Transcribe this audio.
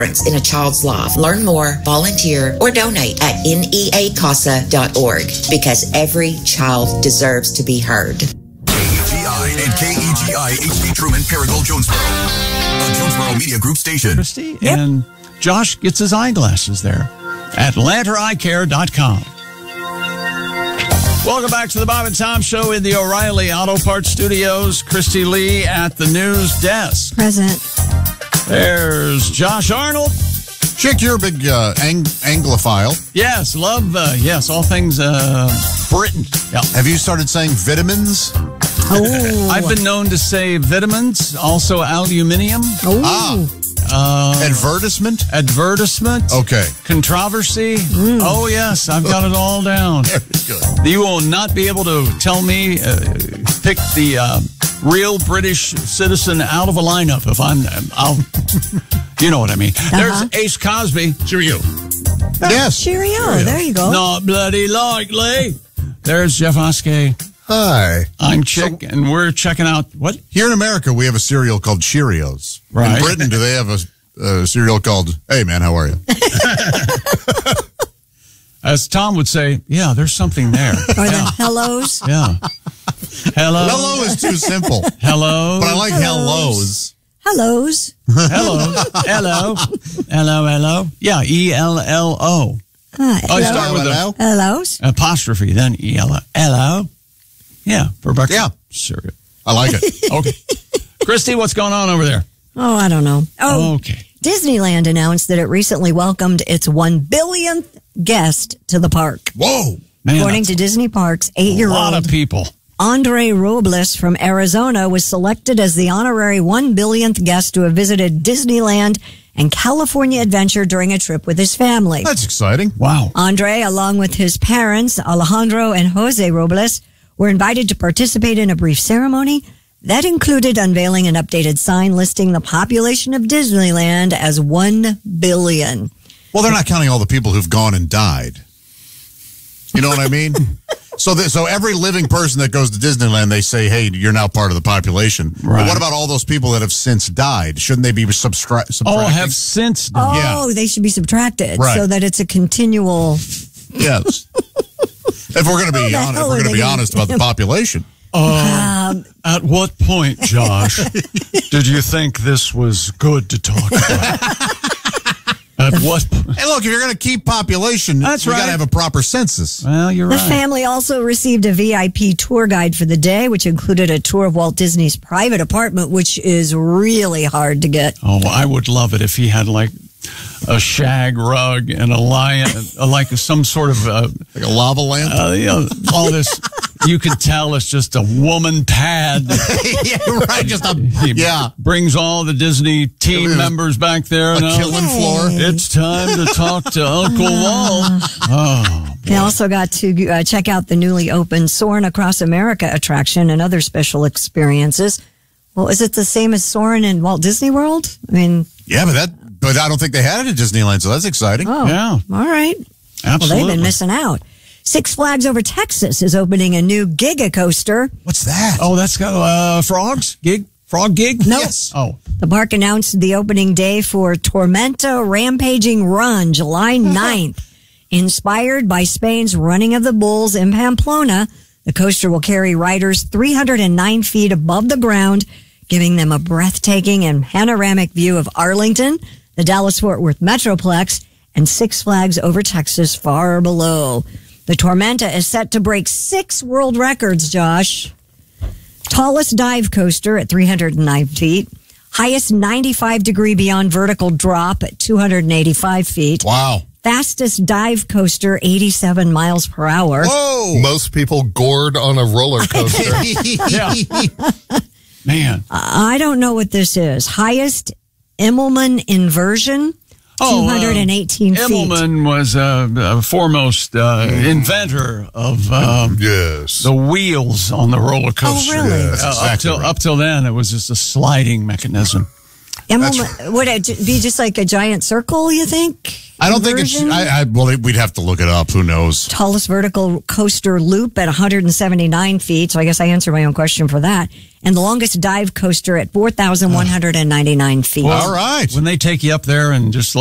in a child's life. Learn more, volunteer, or donate at neacasa.org because every child deserves to be heard. KEGI and KEGI HD Truman, Paragould, Jonesboro. A Jonesboro Media Group station. Christy, and Josh gets his eyeglasses there at LanterEyeCare.com. Welcome back to the Bob and Tom Show in the O'Reilly Auto Parts Studios. Christy Lee at the news desk. Present. There's Josh Arnold. Chick, you're a big Anglophile. Yes, love, all things Britain. Yeah. Have you started saying vitamins? Oh. I've been known to say vitamins, also aluminium. Advertisement? Advertisement. Okay. Controversy. Oh, yes, I've got it all down. Very good. You will not be able to tell me, pick the real British citizen out of a lineup if I'll, you know what I mean. There's Ace Cosby. Cheerio. Yes. Cheerio. There you go. Not bloody likely. There's Jeff Oskey. Hi. I'm Chick, and we're checking out what? Here in America, we have a cereal called Cheerios. Right. In Britain, do they have a cereal called, hey, man, how are you? As Tom would say, yeah, there's something there. Or the hellos. Yeah. Hello. Hello is too simple. Hello. But I like hellos. Hellos. Hello. Hello. Hello, hello. Yeah, E-L-L-O. Hi. You start with a Hellos. apostrophe, then E-L-O. Hello. Yeah, for breakfast. Yeah. Cereal. I like it. Okay. Christy, what's going on over there? Oh, I don't know. Oh, okay. Disneyland announced that it recently welcomed its 1 billionth guest to the park. Whoa. Man, According to Disney Parks, a lot of 8-year-old people. Andre Robles from Arizona was selected as the honorary 1 billionth guest to have visited Disneyland and California Adventure during a trip with his family. That's exciting. Wow. Andre, along with his parents, Alejandro and Jose Robles, were invited to participate in a brief ceremony that included unveiling an updated sign listing the population of Disneyland as 1 billion. Well, they're not counting all the people who've gone and died. You know what I mean? So every living person that goes to Disneyland, they say, hey, you're now part of the population. Right. But what about all those people that have since died? Shouldn't they be subtracting? Oh, have since done. Oh, they should be subtracted Right. so that it's a continual. Yes. If we're going to be honest, hell are they gonna about the population. At what point, Josh, did you think this was good to talk about? At what point? Hey, look, if you're going to keep population, That's we right. got to have a proper census. Well, you're The right. family also received a VIP tour guide for the day, which included a tour of Walt Disney's private apartment, which is really hard to get. Oh, I would love it if he had like a shag rug and a lion, like some sort of, Like a lava lamp. all this. You can tell it's just a woman pad. Yeah, right. Just He brings all the Disney team members back there. A killing floor. It's time to talk to Uncle Walt. Oh, They also got to check out the newly opened Soarin' Across America attraction and other special experiences. Well, is it the same as Soarin' in Walt Disney World? I mean, Yeah, but I don't think they had it at Disneyland, so that's exciting. oh, Yeah. all right. absolutely. Well, they've been missing out. Six Flags Over Texas is opening a new Giga Coaster. What's that? Oh, that's got frogs? Frog gig? No. Yes. Oh, The park announced the opening day for Tormenta Rampaging Run, July 9th. Inspired by Spain's Running of the Bulls in Pamplona, the coaster will carry riders 309 feet above the ground, giving them a breathtaking and panoramic view of Arlington, the Dallas-Fort Worth Metroplex, and Six Flags Over Texas far below. The Tormenta is set to break 6 world records, Josh. Tallest dive coaster at 309 feet. Highest 95-degree beyond vertical drop at 285 feet. Wow. Fastest dive coaster, 87 miles per hour. Whoa. Most people gored on a roller coaster. yeah. Man. I don't know what this is. Highest Immelman inversion, 218 feet. Immelman was a foremost inventor of Yes. the wheels on the roller coaster. Oh, really? Yes, exactly up till then, it was just a sliding mechanism. Immelman, would it be just like a giant circle, you think? I don't think it's. Well, we'd have to look it up. Who knows? Tallest vertical coaster loop at 179 feet. So I guess I answered my own question for that. And the longest dive coaster at 4,199 feet. All right. When they take you up there and just